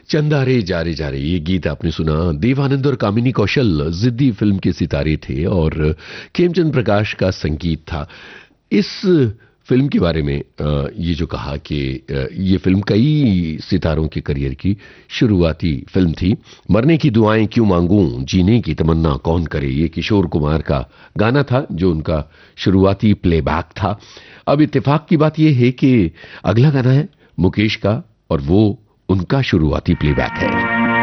चंदा रे जा रे ये गीत आपने सुना। देव आनंद और कामिनी कौशल जिद्दी फिल्म के सितारे थे और खेमचंद प्रकाश का संगीत था। इस फिल्म के बारे में ये जो कहा कि ये फिल्म कई सितारों के करियर की शुरुआती फिल्म थी। मरने की दुआएं क्यों मांगूं, जीने की तमन्ना कौन करे, ये किशोर कुमार का गाना था जो उनका शुरुआती प्लेबैक था। अब इत्तेफाक की बात यह है कि अगला गाना है मुकेश का और वो उनका शुरुआती प्लेबैक है।